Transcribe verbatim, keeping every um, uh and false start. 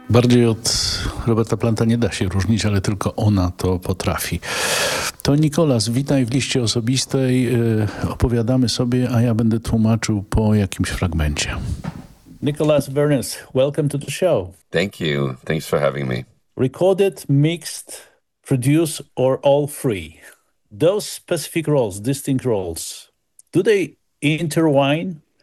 Bardziej od Roberta Planta nie da się różnić, ale tylko ona to potrafi. To Nicolas, witaj w liście osobistej. Yy, opowiadamy sobie, a ja będę tłumaczył po jakimś fragmencie. Nicolas Vernes, welcome to the show. Thank you. Thanks for having me. Recorded, mixed, produced, or all three? Those specific roles, distinct roles, do they intertwine